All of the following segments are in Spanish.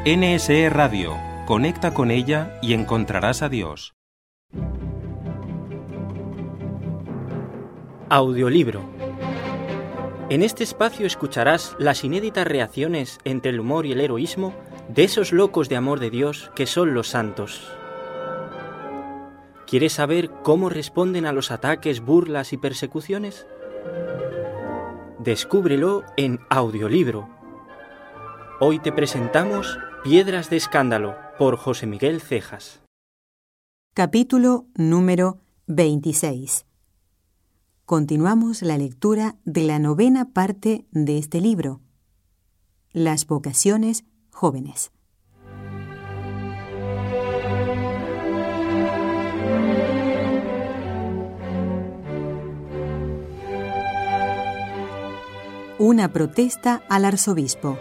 NSE Radio. Conecta con ella y encontrarás a Dios. Audiolibro. En este espacio escucharás las inéditas reacciones entre el humor y el heroísmo de esos locos de amor de Dios que son los santos. ¿Quieres saber cómo responden a los ataques, burlas y persecuciones? Descúbrelo en Audiolibro. Hoy te presentamos Piedras de Escándalo, por José Miguel Cejas. Capítulo número 26. Continuamos la lectura de la 9ª parte de este libro, Las vocaciones jóvenes. Una protesta al arzobispo.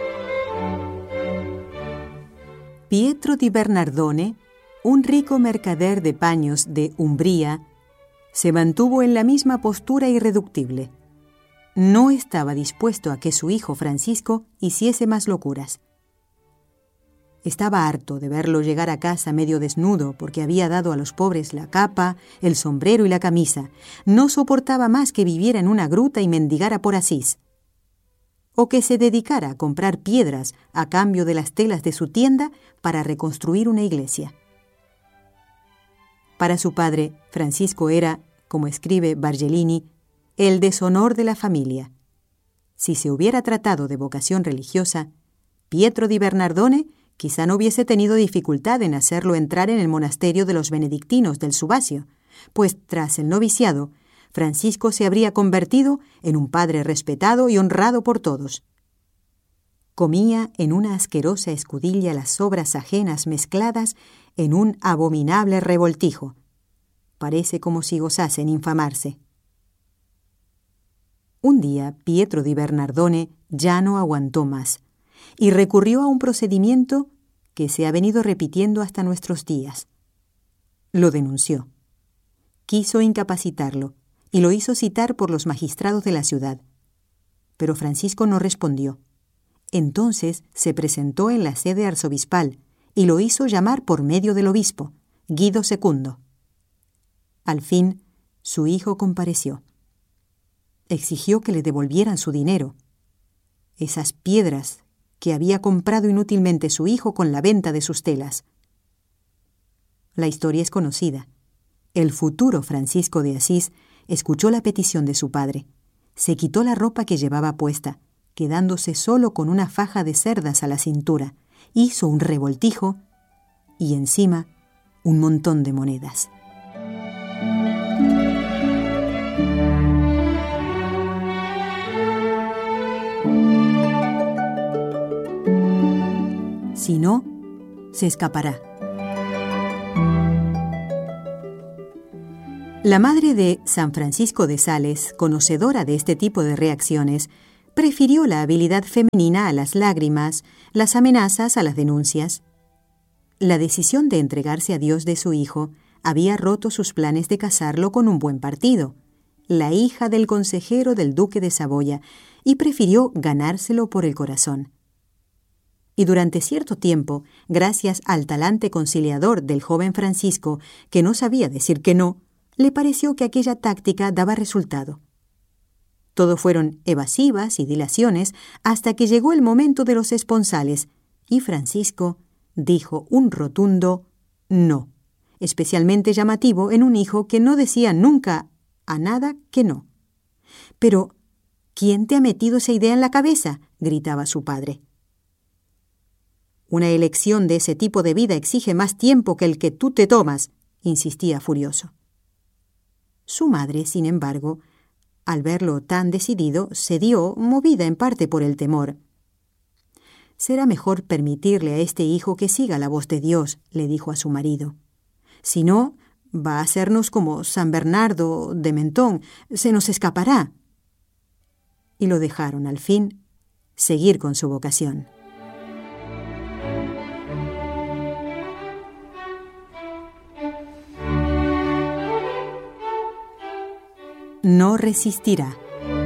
Pietro di Bernardone, un rico mercader de paños de Umbría, se mantuvo en la misma postura irreductible. No estaba dispuesto a que su hijo Francisco hiciese más locuras. Estaba harto de verlo llegar a casa medio desnudo porque había dado a los pobres la capa, el sombrero y la camisa. No soportaba más que viviera en una gruta y mendigara por Asís, o que se dedicara a comprar piedras a cambio de las telas de su tienda para reconstruir una iglesia. Para su padre, Francisco era, como escribe Bargelini, el deshonor de la familia. Si se hubiera tratado de vocación religiosa, Pietro di Bernardone quizá no hubiese tenido dificultad en hacerlo entrar en el monasterio de los benedictinos del Subasio, pues tras el noviciado, Francisco se habría convertido en un padre respetado y honrado por todos. Comía en una asquerosa escudilla las sobras ajenas mezcladas en un abominable revoltijo. Parece como si gozase en infamarse. Un día Pietro di Bernardone ya no aguantó más y recurrió a un procedimiento que se ha venido repitiendo hasta nuestros días. Lo denunció. Quiso incapacitarlo y lo hizo citar por los magistrados de la ciudad. Pero Francisco no respondió. Entonces se presentó en la sede arzobispal y lo hizo llamar por medio del obispo, Guido II. Al fin, su hijo compareció. Exigió que le devolvieran su dinero. Esas piedras que había comprado inútilmente su hijo con la venta de sus telas. La historia es conocida. El futuro Francisco de Asís escuchó la petición de su padre. Se quitó la ropa que llevaba puesta, quedándose solo con una faja de cerdas a la cintura. Hizo un revoltijo y encima un montón de monedas. Si no, se escapará. La madre de San Francisco de Sales, conocedora de este tipo de reacciones, prefirió la habilidad femenina a las lágrimas, las amenazas a las denuncias. La decisión de entregarse a Dios de su hijo había roto sus planes de casarlo con un buen partido, la hija del consejero del duque de Saboya, y prefirió ganárselo por el corazón. Y durante cierto tiempo, gracias al talante conciliador del joven Francisco, que no sabía decir que no, le pareció que aquella táctica daba resultado. Todo fueron evasivas y dilaciones hasta que llegó el momento de los esponsales y Francisco dijo un rotundo no, especialmente llamativo en un hijo que no decía nunca a nada que no. «Pero, ¿quién te ha metido esa idea en la cabeza?», gritaba su padre. «Una elección de ese tipo de vida exige más tiempo que el que tú te tomas», insistía furioso. Su madre, sin embargo, al verlo tan decidido, cedió, movida en parte por el temor. «Será mejor permitirle a este hijo que siga la voz de Dios», le dijo a su marido. «Si no, va a hacernos como San Bernardo de Mentón, se nos escapará». Y lo dejaron, al fin, seguir con su vocación. No resistirá.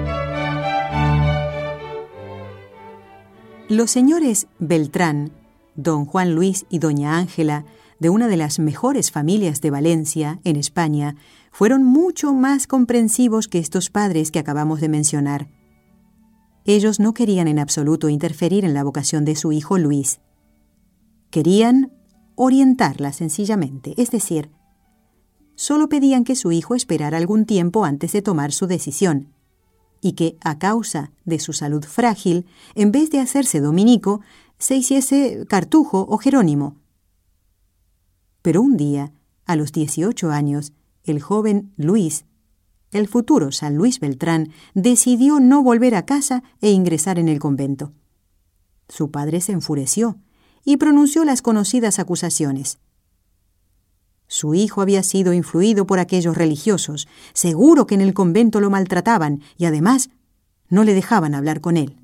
Los señores Beltrán, don Juan Luis y doña Ángela, de una de las mejores familias de Valencia, en España, fueron mucho más comprensivos que estos padres que acabamos de mencionar. Ellos no querían en absoluto interferir en la vocación de su hijo Luis. Querían orientarla sencillamente, es decir, solo pedían que su hijo esperara algún tiempo antes de tomar su decisión, y que, a causa de su salud frágil, en vez de hacerse dominico, se hiciese cartujo o jerónimo. Pero un día, a los 18 años, el joven Luis, el futuro San Luis Beltrán, decidió no volver a casa e ingresar en el convento. Su padre se enfureció y pronunció las conocidas acusaciones. Su hijo había sido influido por aquellos religiosos. Seguro que en el convento lo maltrataban y además no le dejaban hablar con él.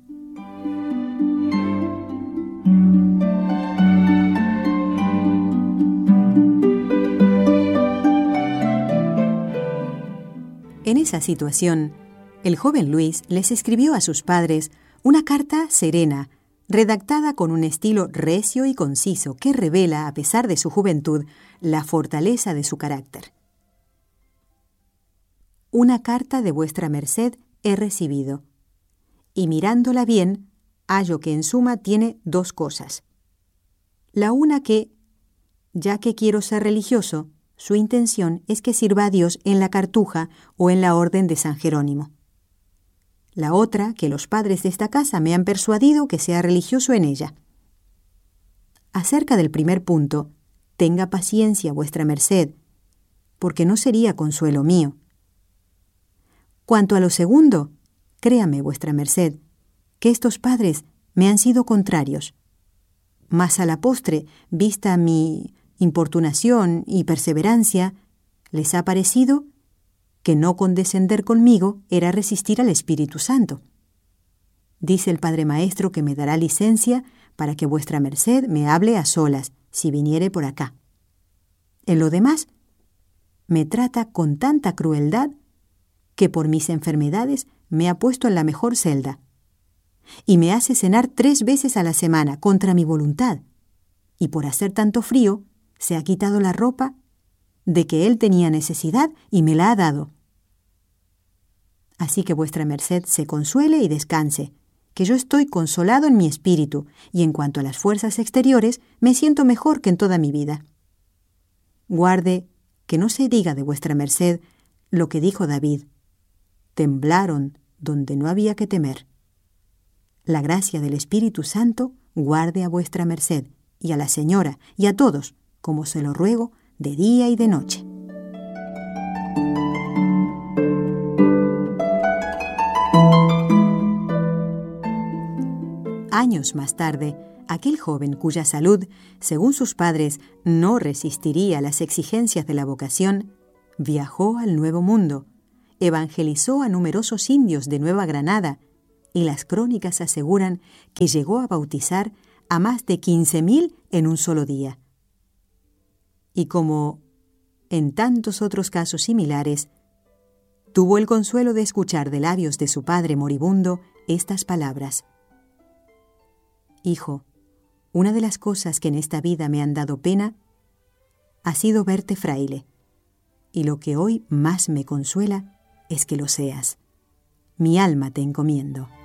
En esa situación, el joven Luis les escribió a sus padres una carta serena, redactada con un estilo recio y conciso que revela, a pesar de su juventud, la fortaleza de su carácter. Una carta de vuestra merced he recibido, y mirándola bien, hallo que en suma tiene 2 cosas. La una que, ya que quiero ser religioso, su intención es que sirva a Dios en la Cartuja o en la Orden de San Jerónimo. La otra, que los padres de esta casa me han persuadido que sea religioso en ella. Acerca del primer punto, tenga paciencia vuestra merced, porque no sería consuelo mío. Cuanto a lo segundo, créame vuestra merced, que estos padres me han sido contrarios. Mas a la postre, vista mi importunación y perseverancia, les ha parecido que no condescender conmigo era resistir al Espíritu Santo. Dice el Padre Maestro que me dará licencia para que vuestra merced me hable a solas, si viniere por acá. En lo demás, me trata con tanta crueldad que por mis enfermedades me ha puesto en la mejor celda, y me hace cenar 3 veces a la semana contra mi voluntad, y por hacer tanto frío, se ha quitado la ropa de que él tenía necesidad y me la ha dado. Así que vuestra merced se consuele y descanse, que yo estoy consolado en mi espíritu, y en cuanto a las fuerzas exteriores, me siento mejor que en toda mi vida. Guarde que no se diga de vuestra merced lo que dijo David: temblaron donde no había que temer. La gracia del Espíritu Santo guarde a vuestra merced, y a la señora, y a todos, como se lo ruego, de día y de noche. Años más tarde, aquel joven cuya salud, según sus padres, no resistiría a las exigencias de la vocación, viajó al Nuevo Mundo, evangelizó a numerosos indios de Nueva Granada, y las crónicas aseguran que llegó a bautizar a más de 15.000 en un solo día. Y como en tantos otros casos similares, tuvo el consuelo de escuchar de labios de su padre moribundo estas palabras: Hijo, una de las cosas que en esta vida me han dado pena ha sido verte fraile, y lo que hoy más me consuela es que lo seas. Mi alma te encomiendo.